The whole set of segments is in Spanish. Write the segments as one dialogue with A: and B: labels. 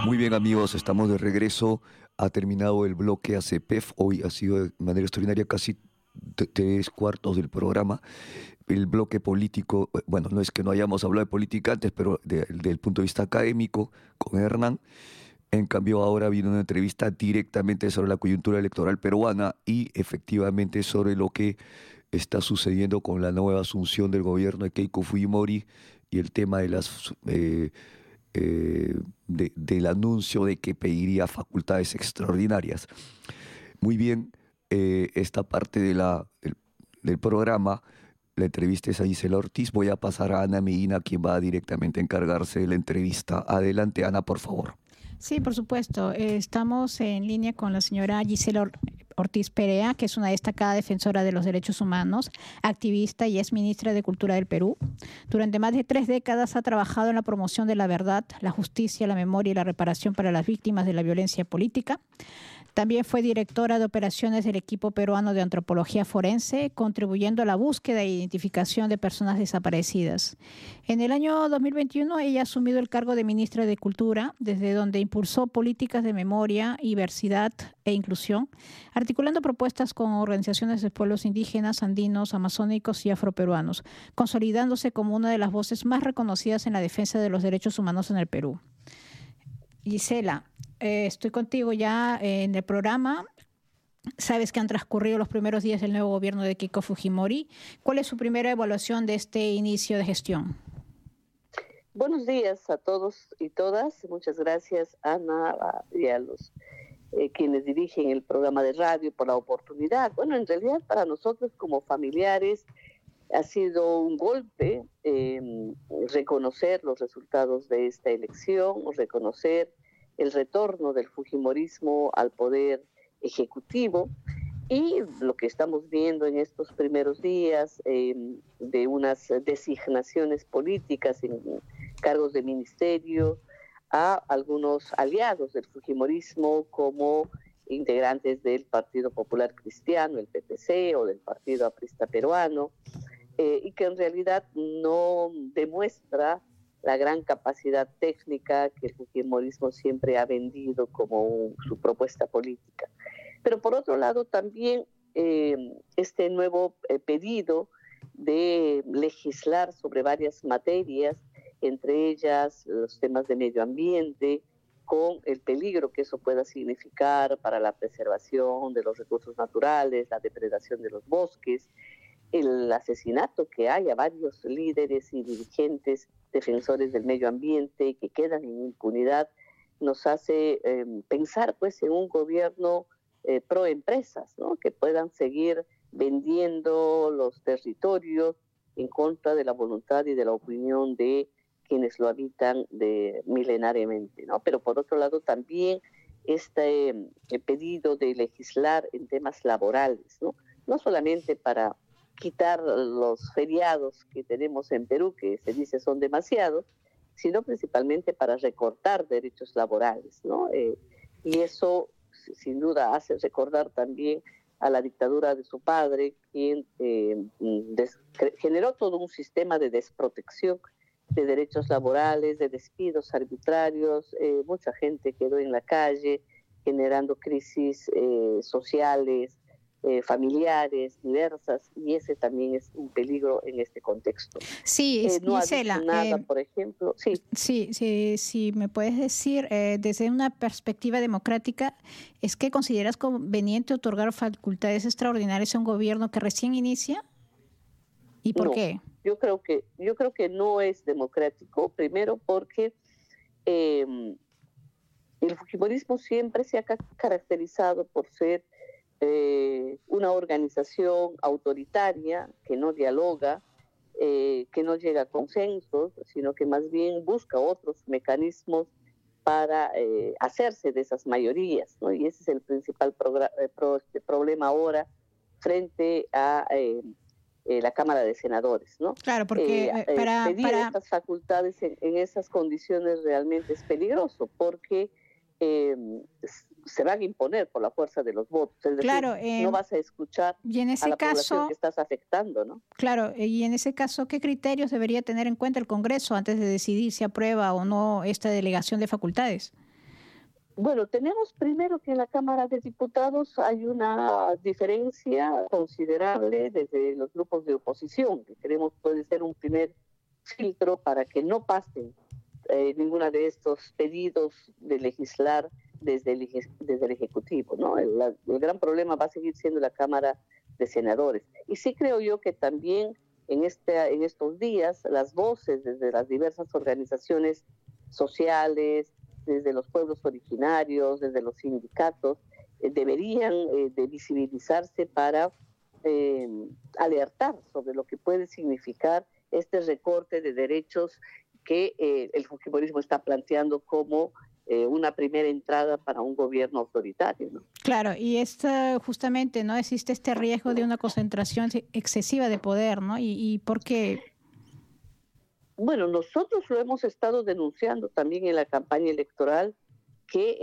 A: Muy bien, amigos, estamos de regreso. Ha terminado el bloque ACPEF. Hoy ha sido de manera extraordinaria casi tres cuartos del programa. El bloque político, bueno, no es que no hayamos hablado de política antes, pero desde el punto de vista académico con Hernán. En cambio, ahora viene una entrevista directamente sobre la coyuntura electoral peruana y efectivamente sobre lo que está sucediendo con la nueva asunción del gobierno de Keiko Fujimori y el tema de del anuncio de que pediría facultades extraordinarias. Muy bien, esta parte del programa, la entrevista es a Gisela Ortiz. Voy a pasar a Ana Medina, quien va directamente a encargarse de la entrevista. Adelante, Ana, por favor.
B: Sí, por supuesto. Estamos en línea con la señora Gisela Ortiz Perea, que es una destacada defensora de los derechos humanos, activista y es ministra de Cultura del Perú. Durante más de 3 décadas ha trabajado en la promoción de la verdad, la justicia, la memoria y la reparación para las víctimas de la violencia política. También fue directora de operaciones del equipo peruano de antropología forense, contribuyendo a la búsqueda e identificación de personas desaparecidas. En el año 2021 ella ha asumido el cargo de ministra de Cultura, desde donde impulsó políticas de memoria, diversidad e inclusión, articulando propuestas con organizaciones de pueblos indígenas, andinos, amazónicos y afroperuanos, consolidándose como una de las voces más reconocidas en la defensa de los derechos humanos en el Perú. Gisela, estoy contigo ya en el programa. Sabes que han transcurrido los primeros días del nuevo gobierno de Keiko Fujimori. ¿Cuál es su primera evaluación de este inicio de gestión?
C: Buenos días a todos y todas. Muchas gracias, Ana, y a los quienes dirigen el programa de radio por la oportunidad. Bueno, en realidad para nosotros como familiares ha sido un golpe reconocer los resultados de esta elección, reconocer el retorno del fujimorismo al poder ejecutivo y lo que estamos viendo en estos primeros días de unas designaciones políticas en cargos de ministerio a algunos aliados del fujimorismo como integrantes del Partido Popular Cristiano, el PPC, o del Partido Aprista Peruano, y que en realidad no demuestra la gran capacidad técnica que el fujimorismo siempre ha vendido como su propuesta política. Pero por otro lado también este nuevo pedido de legislar sobre varias materias, entre ellas los temas de medio ambiente, con el peligro que eso pueda significar para la preservación de los recursos naturales, la depredación de los bosques, el asesinato que hay a varios líderes y dirigentes defensores del medio ambiente que quedan en impunidad, nos hace pensar pues en un gobierno pro empresas, ¿no? Que puedan seguir vendiendo los territorios en contra de la voluntad y de la opinión de quienes lo habitan milenariamente, ¿no? Pero por otro lado también este pedido de legislar en temas laborales, ¿no? No solamente para quitar los feriados que tenemos en Perú, que se dice son demasiados, sino principalmente para recortar derechos laborales, ¿no? Y eso sin duda hace recordar también a la dictadura de su padre, quien generó todo un sistema de desprotección de derechos laborales, de despidos arbitrarios, mucha gente quedó en la calle generando crisis sociales, familiares diversas, y ese también es un peligro en este contexto.
B: Sí,
C: no
B: Gisela,
C: ha dicho nada, por ejemplo.
B: Sí, me puedes decir, desde una perspectiva democrática, ¿es que consideras conveniente otorgar facultades extraordinarias a un gobierno que recién inicia? ¿Y por qué?
C: Yo creo que no es democrático, primero porque el fujimorismo siempre se ha caracterizado por ser una organización autoritaria que no dialoga, que no llega a consensos, sino que más bien busca otros mecanismos para hacerse de esas mayorías, ¿no? Y ese es el principal problema ahora frente a la Cámara de Senadores, ¿no?
B: Claro, porque
C: pedir estas facultades en esas condiciones realmente es peligroso, porque se van a imponer por la fuerza de los votos. Es decir,
B: claro,
C: no vas a escuchar
B: y en ese
C: a la población
B: caso,
C: que estás afectando, ¿no?
B: Claro, y en ese caso, ¿qué criterios debería tener en cuenta el Congreso antes de decidir si aprueba o no esta delegación de facultades?
C: Bueno, tenemos primero que en la Cámara de Diputados hay una diferencia considerable desde los grupos de oposición, que creemos puede ser un primer filtro para que no pasen ninguna de estos pedidos de legislar desde el Ejecutivo, ¿no? El gran problema va a seguir siendo la Cámara de Senadores. Y sí creo yo que también en estos días las voces desde las diversas organizaciones sociales, desde los pueblos originarios, desde los sindicatos, deberían de visibilizarse para eh, alertar sobre lo que puede significar este recorte de derechos que el fujimorismo está planteando como una primera entrada para un gobierno autoritario, ¿no?
B: Claro, y justamente, ¿no? Existe este riesgo de una concentración excesiva de poder, ¿no? ¿Y por qué?
C: Bueno, nosotros lo hemos estado denunciando también en la campaña electoral, que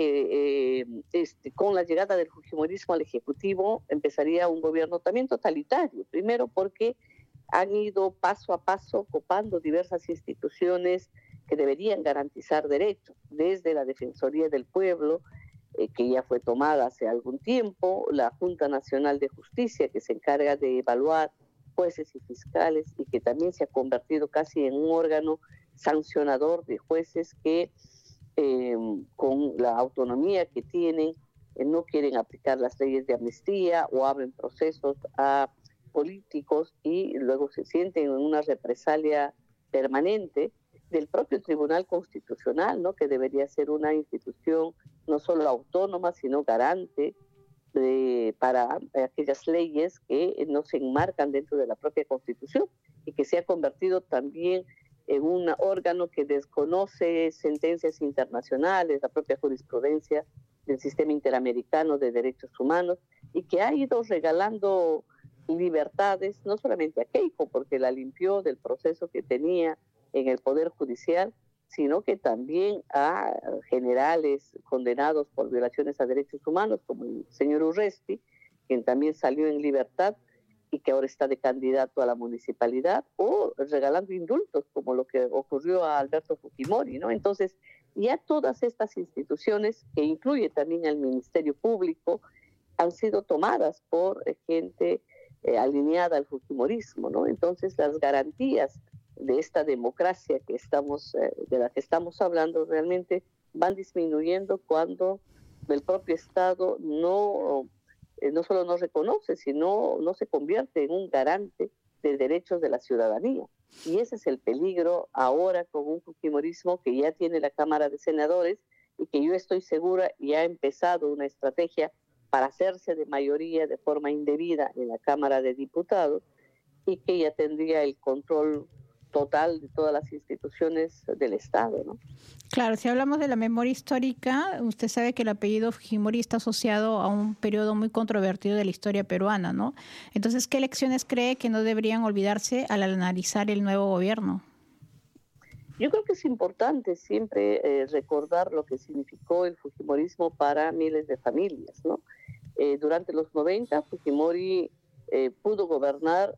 C: con la llegada del fujimorismo al Ejecutivo empezaría un gobierno también totalitario. Primero porque han ido paso a paso copando diversas instituciones que deberían garantizar derechos, desde la Defensoría del Pueblo, que ya fue tomada hace algún tiempo, la Junta Nacional de Justicia, que se encarga de evaluar jueces y fiscales y que también se ha convertido casi en un órgano sancionador de jueces que con la autonomía que tienen no quieren aplicar las leyes de amnistía o abren procesos a políticos y luego se sienten en una represalia permanente del propio Tribunal Constitucional, ¿no? Que debería ser una institución no solo autónoma, sino garante para aquellas leyes que no se enmarcan dentro de la propia Constitución y que se ha convertido también en un órgano que desconoce sentencias internacionales, la propia jurisprudencia del sistema interamericano de derechos humanos y que ha ido regalando libertades, no solamente a Keiko, porque la limpió del proceso que tenía en el Poder Judicial, sino que también a generales condenados por violaciones a derechos humanos, como el señor Urresti, quien también salió en libertad y que ahora está de candidato a la municipalidad, o regalando indultos, como lo que ocurrió a Alberto Fujimori, ¿no? Entonces, ya todas estas instituciones, que incluye también al Ministerio Público, han sido tomadas por gente alineada al fujimorismo, ¿no? Entonces, las garantías de esta democracia de la que estamos hablando realmente van disminuyendo cuando el propio Estado no solo no reconoce, sino no se convierte en un garante de derechos de la ciudadanía. Y ese es el peligro ahora con un fujimorismo que ya tiene la Cámara de Senadores y que yo estoy segura ya ha empezado una estrategia para hacerse de mayoría de forma indebida en la Cámara de Diputados y que ya tendría el control total de todas las instituciones del Estado, ¿no?
B: Claro, si hablamos de la memoria histórica, usted sabe que el apellido Fujimori está asociado a un periodo muy controvertido de la historia peruana, ¿no? Entonces, ¿qué lecciones cree que no deberían olvidarse al analizar el nuevo gobierno?
C: Yo creo que es importante siempre recordar lo que significó el fujimorismo para miles de familias, ¿no? Durante los 90, Fujimori pudo gobernar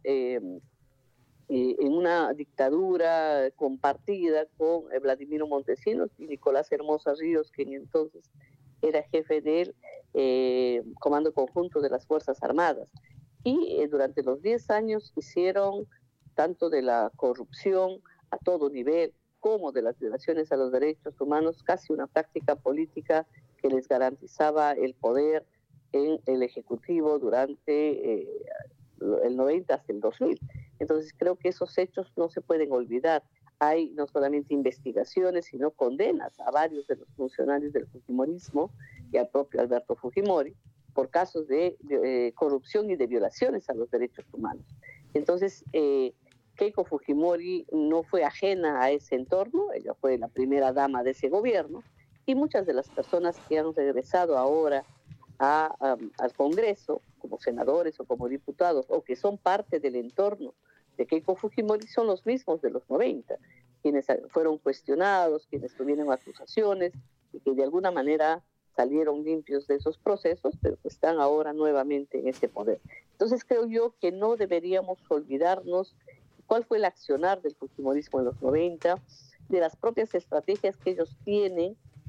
C: en una dictadura compartida con Vladimiro Montesinos y Nicolás Hermosa Ríos, quien entonces era jefe del Comando Conjunto de las Fuerzas Armadas. Y durante los 10 años hicieron tanto de la corrupción a todo nivel, como de las violaciones a los derechos humanos, casi una práctica política que les garantizaba el poder en el Ejecutivo durante el 90 hasta el 2000. Entonces creo que esos hechos no se pueden olvidar. Hay no solamente investigaciones, sino condenas a varios de los funcionarios del fujimorismo y al propio Alberto Fujimori por casos de corrupción y de violaciones a los derechos humanos. Entonces, Keiko Fujimori no fue ajena a ese entorno, ella fue la primera dama de ese gobierno, y muchas de las personas que han regresado ahora al Congreso, como senadores o como diputados, o que son parte del entorno de Keiko Fujimori, son los mismos de los 90, quienes fueron cuestionados, quienes tuvieron acusaciones y que de alguna manera salieron limpios de esos procesos, pero que están ahora nuevamente en ese poder. Entonces creo yo que no deberíamos olvidarnos cuál fue el accionar del fujimorismo en los 90, de las propias estrategias que ellos tienen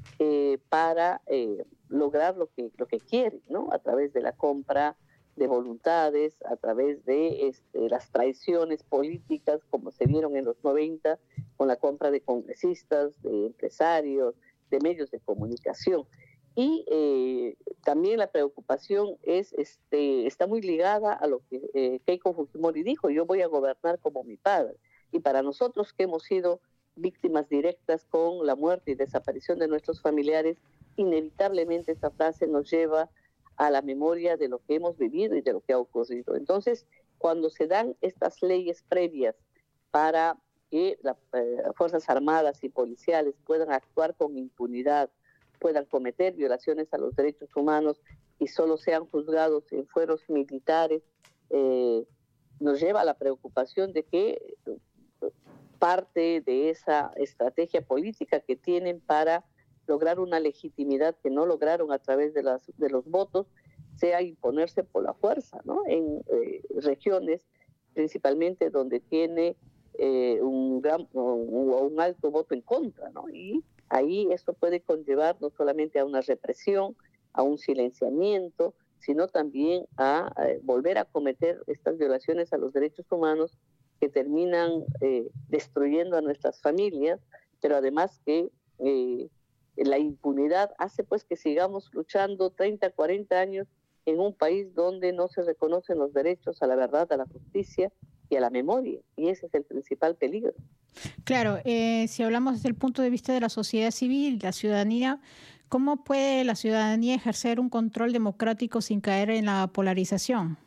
C: para lograr lo que quieren, ¿no? A través de la compra de voluntades, a través de las traiciones políticas, como se vieron en los 90, con la compra de congresistas, de empresarios, de medios de comunicación. Y también la preocupación está muy ligada a lo que Keiko Fujimori dijo: yo voy a gobernar como mi padre. Y para nosotros, que hemos sido víctimas directas con la muerte y desaparición de nuestros familiares, inevitablemente esta frase nos lleva a la memoria de lo que hemos vivido y de lo que ha ocurrido. Entonces, cuando se dan estas leyes previas para que las Fuerzas Armadas y policiales puedan actuar con impunidad, puedan cometer violaciones a los derechos humanos y solo sean juzgados en fueros militares, nos lleva a la preocupación de que parte de esa estrategia política que tienen para lograr una legitimidad que no lograron a través de los votos, sea imponerse por la fuerza, ¿no? En regiones principalmente donde tiene un alto voto en contra, ¿no? Y ahí esto puede conllevar no solamente a una represión, a un silenciamiento, sino también a volver a cometer estas violaciones a los derechos humanos que terminan destruyendo a nuestras familias, pero además que la impunidad hace pues que sigamos luchando 30, 40 años en un país donde no se reconocen los derechos a la verdad, a la justicia y a la memoria, y ese es el principal peligro.
B: Claro, si hablamos desde el punto de vista de la sociedad civil, la ciudadanía, ¿cómo puede la ciudadanía ejercer un control democrático sin caer en la polarización?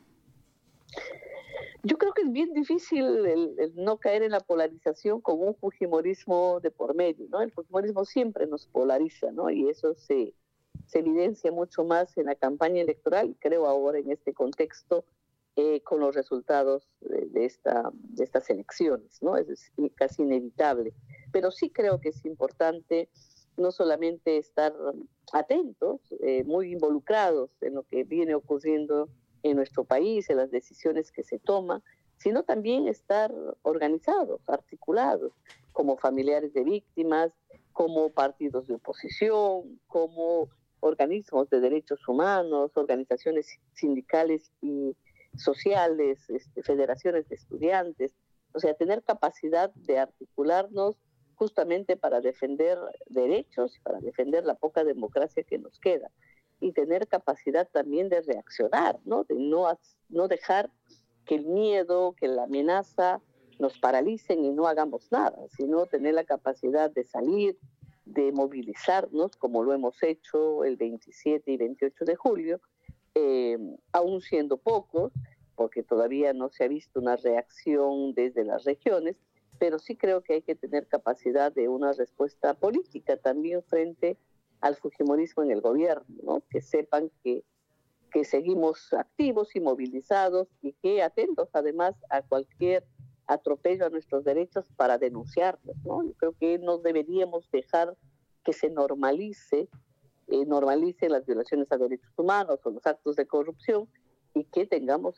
C: Yo creo que es bien difícil el no caer en la polarización con un fujimorismo de por medio, ¿no? El fujimorismo siempre nos polariza, ¿no? Y eso se evidencia mucho más en la campaña electoral, y creo ahora en este contexto con los resultados de estas elecciones, ¿no? Es casi inevitable. Pero sí creo que es importante no solamente estar atentos, muy involucrados en lo que viene ocurriendo en nuestro país, en las decisiones que se toman, sino también estar organizados, articulados, como familiares de víctimas, como partidos de oposición, como organismos de derechos humanos, organizaciones sindicales y sociales, federaciones de estudiantes, o sea, tener capacidad de articularnos justamente para defender derechos y para defender la poca democracia que nos queda. Y tener capacidad también de reaccionar, ¿no? De no dejar que el miedo, que la amenaza nos paralicen y no hagamos nada, sino tener la capacidad de salir, de movilizarnos, como lo hemos hecho el 27 y 28 de julio, aún siendo pocos, porque todavía no se ha visto una reacción desde las regiones, pero sí creo que hay que tener capacidad de una respuesta política también frente al fujimorismo en el gobierno, ¿no? Que sepan que seguimos activos y movilizados y que atentos además a cualquier atropello a nuestros derechos para denunciarlos, ¿no? Yo creo que no deberíamos dejar que se normalicen las violaciones a derechos humanos o los actos de corrupción, y que tengamos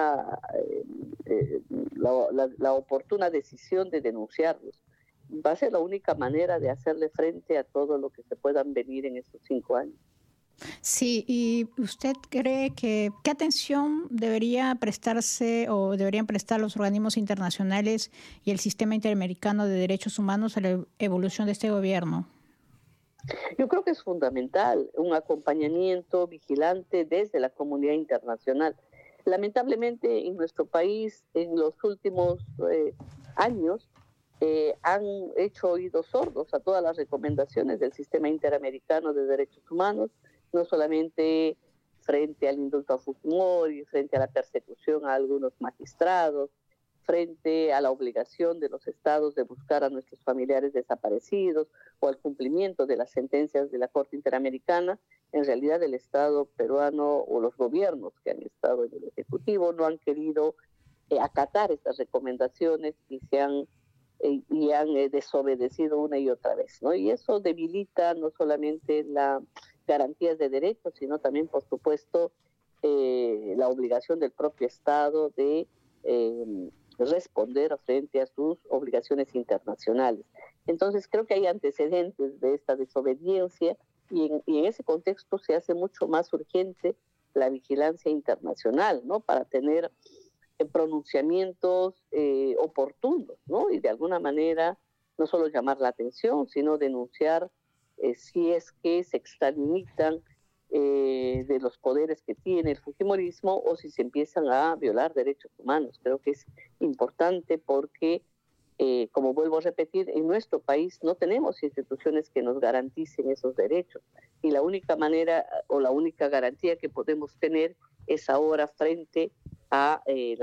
C: la oportuna decisión de denunciarlos. Va a ser la única manera de hacerle frente a todo lo que se puedan venir en estos 5 años.
B: Sí, ¿y usted cree que qué atención debería prestarse o deberían prestar los organismos internacionales y el sistema interamericano de derechos humanos a la evolución de este gobierno?
C: Yo creo que es fundamental un acompañamiento vigilante desde la comunidad internacional. Lamentablemente en nuestro país en los últimos años han hecho oídos sordos a todas las recomendaciones del sistema interamericano de derechos humanos, no solamente frente al indulto a Fujimori, frente a la persecución a algunos magistrados, frente a la obligación de los estados de buscar a nuestros familiares desaparecidos o al cumplimiento de las sentencias de la Corte Interamericana. En realidad el Estado peruano o los gobiernos que han estado en el Ejecutivo no han querido acatar estas recomendaciones y han desobedecido una y otra vez, ¿no? Y eso debilita no solamente las garantías de derechos, sino también, por supuesto, la obligación del propio Estado de responder frente a sus obligaciones internacionales. Entonces creo que hay antecedentes de esta desobediencia y en ese contexto se hace mucho más urgente la vigilancia internacional, ¿no? Para tener pronunciamientos oportunos, ¿no? Y de alguna manera no solo llamar la atención, sino denunciar si es que se extralimitan de los poderes que tiene el fujimorismo o si se empiezan a violar derechos humanos. Creo que es importante porque, como vuelvo a repetir, en nuestro país no tenemos instituciones que nos garanticen esos derechos y la única manera o la única garantía que podemos tener es ahora frente a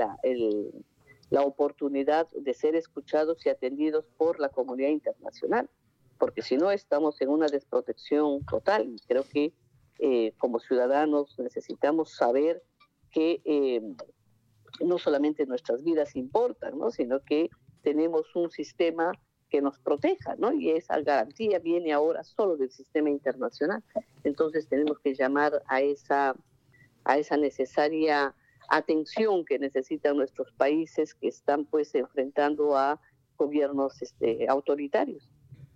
C: la oportunidad de ser escuchados y atendidos por la comunidad internacional, porque si no estamos en una desprotección total. Y creo que como ciudadanos necesitamos saber que no solamente nuestras vidas importan, ¿no? Sino que tenemos un sistema que nos proteja, ¿no? Y esa garantía viene ahora solo del sistema internacional. Entonces tenemos que llamar a esa necesaria atención que necesitan nuestros países que están pues enfrentando a gobiernos autoritarios.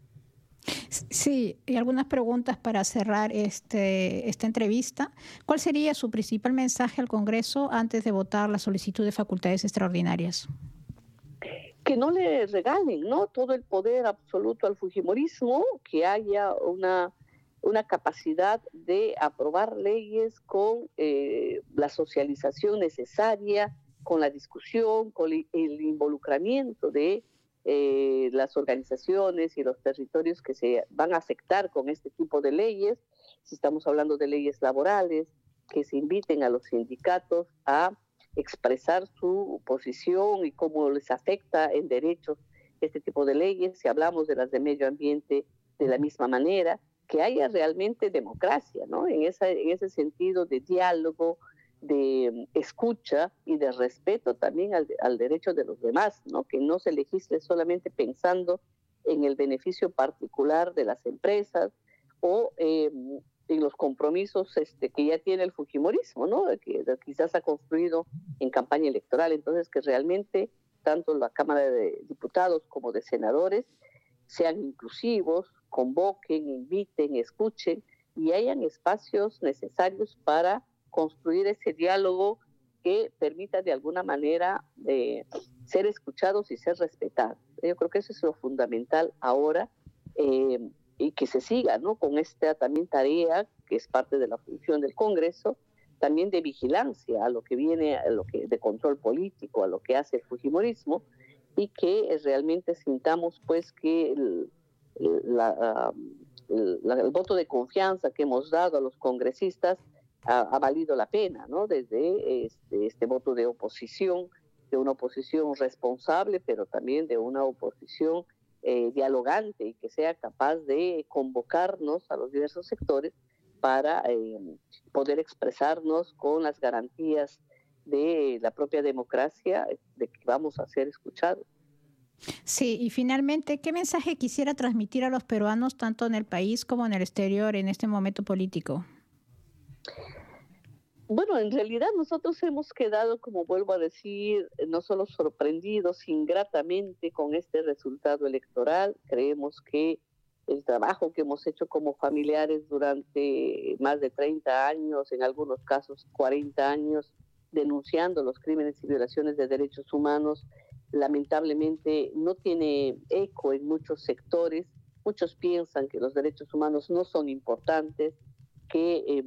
B: Sí, y algunas preguntas para cerrar esta entrevista. ¿Cuál sería su principal mensaje al Congreso antes de votar la solicitud de facultades extraordinarias?
C: Que no le regalen, ¿no?, todo el poder absoluto al fujimorismo, que haya una capacidad de aprobar leyes con la socialización necesaria, con la discusión, con el involucramiento de las organizaciones y los territorios que se van a afectar con este tipo de leyes. Si estamos hablando de leyes laborales, que se inviten a los sindicatos a expresar su posición y cómo les afecta en derechos este tipo de leyes. Si hablamos de las de medio ambiente, de la misma manera, que haya realmente democracia, ¿no? En ese sentido de diálogo, de escucha y de respeto también al derecho de los demás, ¿no? Que no se legisle solamente pensando en el beneficio particular de las empresas o en los compromisos que ya tiene el fujimorismo, ¿no? Que quizás ha construido en campaña electoral. Entonces, que realmente tanto la Cámara de Diputados como de Senadores sean inclusivos, convoquen, inviten, escuchen y hayan espacios necesarios para construir ese diálogo que permita de alguna manera ser escuchados y ser respetados. Yo creo que eso es lo fundamental ahora, y que se siga, ¿no?, con esta también tarea que es parte de la función del Congreso, también de vigilancia a lo que viene, de control político, a lo que hace el fujimorismo, y que realmente sintamos pues que el voto de confianza que hemos dado a los congresistas ha valido la pena, ¿no? Desde este voto de oposición, de una oposición responsable, pero también de una oposición dialogante y que sea capaz de convocarnos a los diversos sectores para poder expresarnos con las garantías de la propia democracia, de que vamos a ser escuchados.
B: Sí, y finalmente, ¿qué mensaje quisiera transmitir a los peruanos tanto en el país como en el exterior en este momento político?
C: Bueno, en realidad nosotros hemos quedado, como vuelvo a decir, no solo sorprendidos ingratamente con este resultado electoral. Creemos que el trabajo que hemos hecho como familiares durante más de 30 años, en algunos casos 40 años, denunciando los crímenes y violaciones de derechos humanos, lamentablemente no tiene eco en muchos sectores. Muchos piensan que los derechos humanos no son importantes, que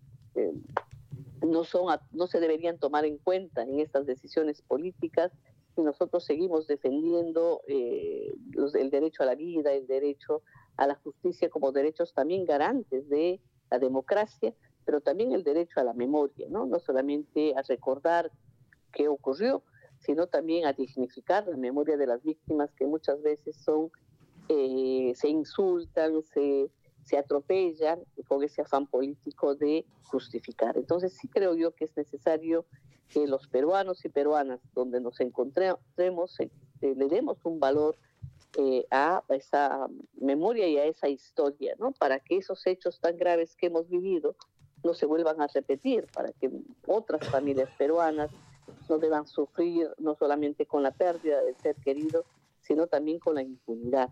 C: no se deberían tomar en cuenta en estas decisiones políticas, y nosotros seguimos defendiendo el derecho a la vida, el derecho a la justicia como derechos también garantes de la democracia, pero también el derecho a la memoria, ¿no? No solamente a recordar qué ocurrió, sino también a dignificar la memoria de las víctimas que muchas veces se insultan, se atropellan con ese afán político de justificar. Entonces sí creo yo que es necesario que los peruanos y peruanas, donde nos encontremos, le demos un valor a esa memoria y a esa historia, ¿no? Para que esos hechos tan graves que hemos vivido no se vuelvan a repetir, para que otras familias peruanas no deban sufrir no solamente con la pérdida del ser querido, sino también con la impunidad.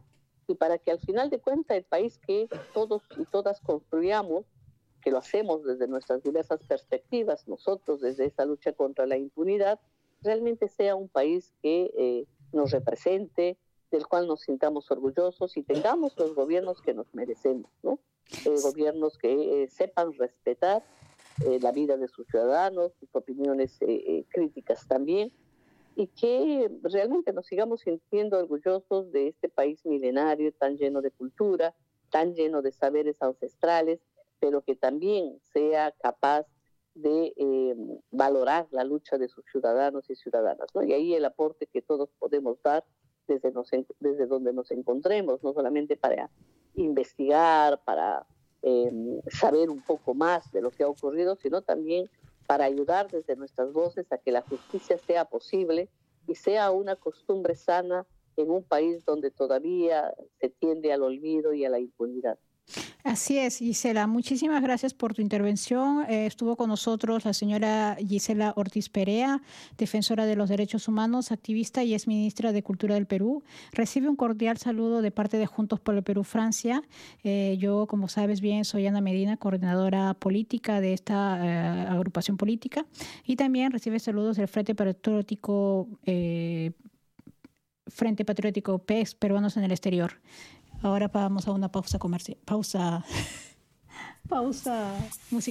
C: y para que al final de cuentas el país que todos y todas construyamos, que lo hacemos desde nuestras diversas perspectivas, nosotros desde esa lucha contra la impunidad, realmente sea un país que nos represente, del cual nos sintamos orgullosos y tengamos los gobiernos que nos merecemos, ¿no? Gobiernos que sepan respetar la vida de sus ciudadanos, sus opiniones críticas también, y que realmente nos sigamos sintiendo orgullosos de este país milenario, tan lleno de cultura, tan lleno de saberes ancestrales, pero que también sea capaz de valorar la lucha de sus ciudadanos y ciudadanas, ¿no? Y ahí el aporte que todos podemos dar desde donde nos encontremos, no solamente para investigar, para saber un poco más de lo que ha ocurrido, sino también para ayudar desde nuestras voces a que la justicia sea posible y sea una costumbre sana en un país donde todavía se tiende al olvido y a la impunidad.
B: Así es, Gisela. Muchísimas gracias por tu intervención. Estuvo con nosotros la señora Gisela Ortiz Perea, defensora de los derechos humanos, activista y exministra de Cultura del Perú. Recibe un cordial saludo de parte de Juntos por el Perú Francia. Yo, como sabes bien, soy Ana Medina, coordinadora política de esta agrupación política. Y también recibe saludos del Frente Patriótico PES, Peruanos en el Exterior. Ahora vamos a una pausa comercial, pausa musical.